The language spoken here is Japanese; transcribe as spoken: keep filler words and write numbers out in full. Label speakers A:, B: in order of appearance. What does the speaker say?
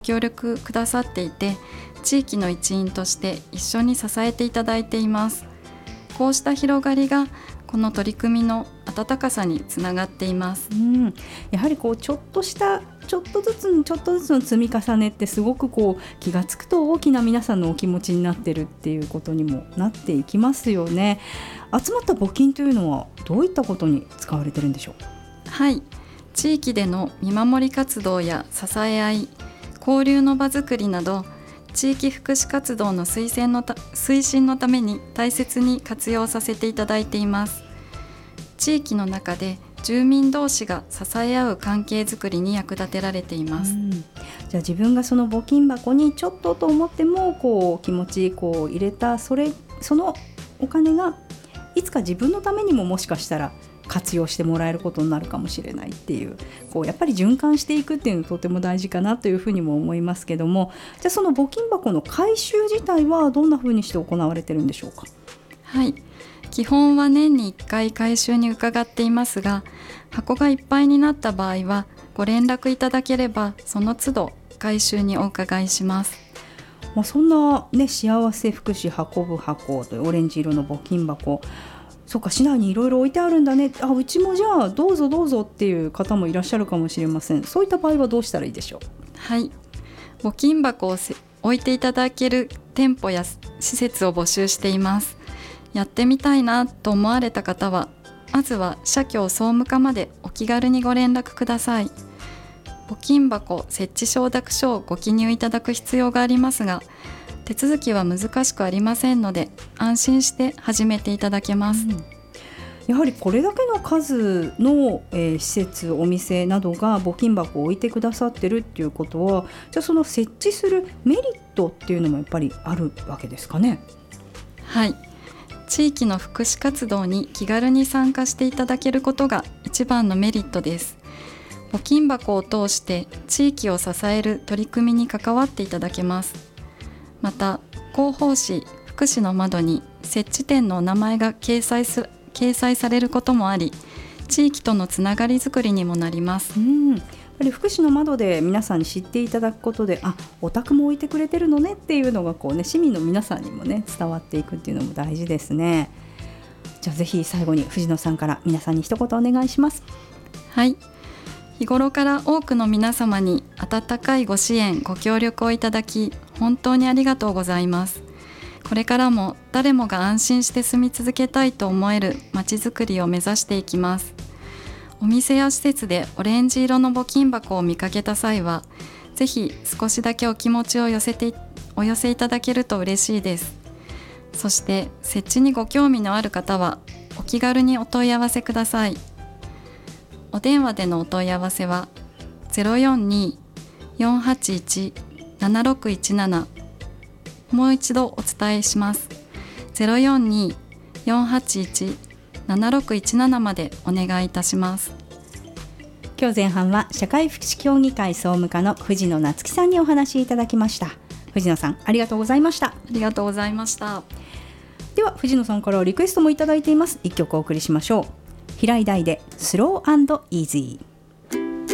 A: 協力くださっていて、地域の一員として一緒に支えていただいています。こうした広がりがこの取り組みの温かさにつながっています。
B: うん、やはりこうちょっとしたちょっとずつちょっとずつの積み重ねってすごくこう気がつくと大きな皆さんのお気持ちになってるっていうことにもなっていきますよね。集まった募金というのはどういったことに使われてるんでしょう？
A: はい、地域での見守り活動や支え合い、交流の場づくりなど地域福祉活動の推薦のた推進のために大切に活用させていただいています。地域の中で住民同士が支え合う関係づくりに役立てられています。
B: うん、じゃあ自分がその募金箱にちょっとと思ってもこう気持ちこう入れたそれそのお金がいつか自分のためにももしかしたら活用してもらえることになるかもしれないっていう、こうやっぱり循環していくっていうのがとても大事かなというふうにも思いますけども、じゃあその募金箱の回収自体はどんなふうにして行われてるんでしょうか？
A: はい、基本は年にいっかい回収に伺っていますが、箱がいっぱいになった場合はご連絡いただければその都度回収にお伺いします。
B: まあ、そんな、ね、幸せ福祉運ぶ箱というオレンジ色の募金箱、そうか、市内にいろいろ置いてあるんだね、あ、うちもじゃあどうぞどうぞっていう方もいらっしゃるかもしれません。そういった場合はどうしたらいいでしょう？
A: はい、募金箱を置いていただける店舗や施設を募集しています。やってみたいなと思われた方はまずは社協総務課までお気軽にご連絡ください。募金箱設置承諾書をご記入いただく必要がありますが、手続きは難しくありませんので安心して始めていただけます。うん、
B: やはりこれだけの数の、えー、施設お店などが募金箱を置いてくださってるっていうことは、じゃあその設置するメリットっていうのもやっぱりあるわけですかね？
A: はい、地域の福祉活動に気軽に参加していただけることが一番のメリットです。募金箱を通して地域を支える取り組みに関わっていただけます。また広報誌福祉の窓に設置店のお名前が掲載す、掲載されることもあり、地域とのつながりづくりにもなります。
B: うん、やっぱり福祉の窓で皆さんに知っていただくことで、あ、お宅も置いてくれてるのねっていうのがこう、ね、市民の皆さんにも、ね、伝わっていくっていうのも大事ですね。じゃあぜひ最後に藤野さんから皆さんに一言お願いします。
A: はい、日頃から多くの皆様に温かいご支援ご協力をいただき本当にありがとうございます。これからも誰もが安心して住み続けたいと思えるまちづくりを目指していきます。お店や施設でオレンジ色の募金箱を見かけた際は、ぜひ少しだけお気持ちを寄せてお寄せいただけると嬉しいです。そして設置にご興味のある方はお気軽にお問い合わせください。お電話でのお問い合わせは ゼロよんにー よんはちいち ななろくいちなな、 もう一度お伝えします。 ゼロよんにー よんはちいち ななろくいちなな までお願いいたします。
B: 今日前半は社会福祉協議会総務課の藤野夏樹さんにお話しいただきました。藤野さん、ありがとうございました。
A: ありがとうございました。
B: では藤野さんからリクエストもいただいています。一曲お送りしましょう。平井大でスロー&イージー。